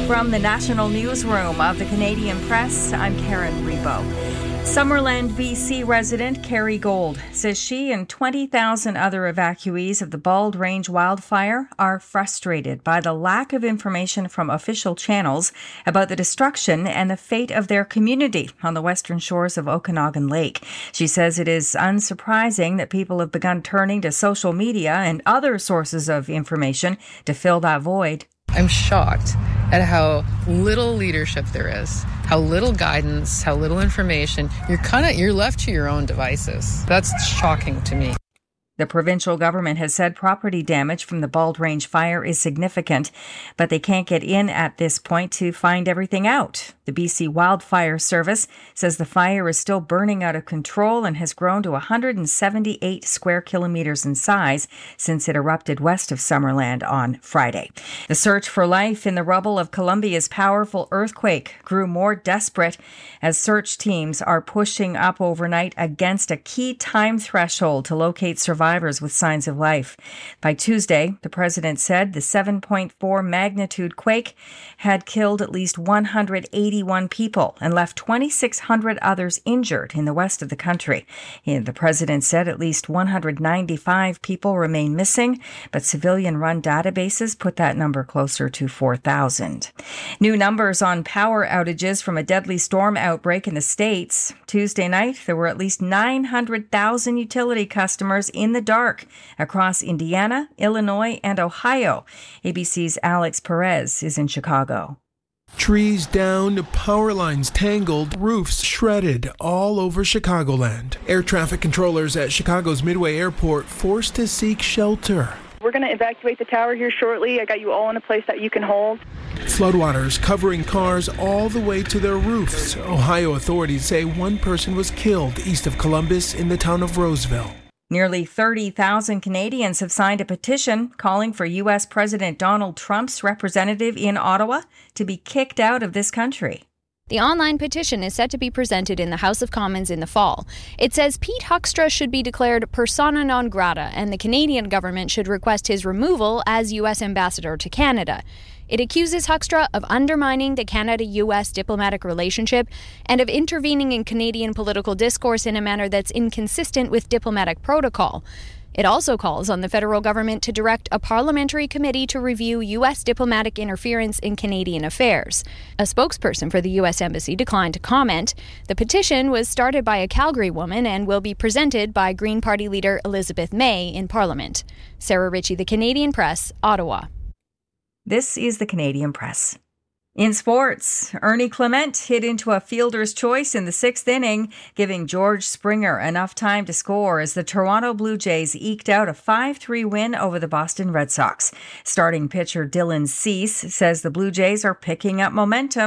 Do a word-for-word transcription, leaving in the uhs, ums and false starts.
From the National Newsroom of the Canadian Press, I'm Karen Rebo. Summerland, B C resident Carrie Gold says she and twenty thousand other evacuees of the Bald Range wildfire are frustrated by the lack of information from official channels about the destruction and the fate of their community on the western shores of Okanagan Lake. She says it is unsurprising that people have begun turning to social media and other sources of information to fill that void. I'm shocked at how little leadership there is, how little guidance, how little information. You're kind of, you're left to your own devices. That's shocking to me. The provincial government has said property damage from the Bald Range fire is significant, but they can't get in at this point to find everything out. The B C Wildfire Service says the fire is still burning out of control and has grown to one hundred seventy-eight square kilometers in size since it erupted west of Summerland on Friday. The search for life in the rubble of Columbia's powerful earthquake grew more desperate as search teams are pushing up overnight against a key time threshold to locate survivors with signs of life. By Tuesday, the president said the seven point four magnitude quake had killed at least one hundred eighty-one people and left twenty-six hundred others injured in the west of the country. The president said at least one hundred ninety-five people remain missing, but civilian-run databases put that number closer to four thousand. New numbers on power outages from a deadly storm outbreak in the States. Tuesday night, there were at least nine hundred thousand utility customers in the dark across Indiana, Illinois, and Ohio. A B C's Alex Perez is in Chicago. Trees down, power lines tangled, roofs shredded all over Chicagoland. Air traffic controllers at Chicago's Midway Airport forced to seek shelter. We're going to evacuate the tower here shortly. I got you all in a place that you can hold. Floodwaters covering cars all the way to their roofs. Ohio authorities say one person was killed east of Columbus in the town of Roseville. Nearly thirty thousand Canadians have signed a petition calling for U S President Donald Trump's representative in Ottawa to be kicked out of this country. The online petition is set to be presented in the House of Commons in the fall. It says Pete Huckstra should be declared persona non grata, and the Canadian government should request his removal as U S ambassador to Canada. It accuses Huckstra of undermining the Canada-U S diplomatic relationship and of intervening in Canadian political discourse in a manner that's inconsistent with diplomatic protocol. It also calls on the federal government to direct a parliamentary committee to review U S diplomatic interference in Canadian affairs. A spokesperson for the U S Embassy declined to comment. The petition was started by a Calgary woman and will be presented by Green Party leader Elizabeth May in Parliament. Sarah Ritchie, The Canadian Press, Ottawa. This is The Canadian Press. In sports, Ernie Clement hit into a fielder's choice in the sixth inning, giving George Springer enough time to score as the Toronto Blue Jays eked out a five three win over the Boston Red Sox. Starting pitcher Dylan Cease says the Blue Jays are picking up momentum